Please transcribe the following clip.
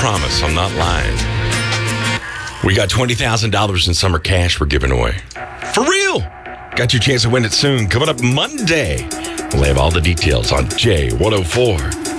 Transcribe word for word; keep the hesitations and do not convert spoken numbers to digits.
promise. I'm not lying. We got twenty thousand dollars in summer cash we're giving away. For real. Got your chance to win it soon. Coming up Monday. We'll have all the details on J one oh four.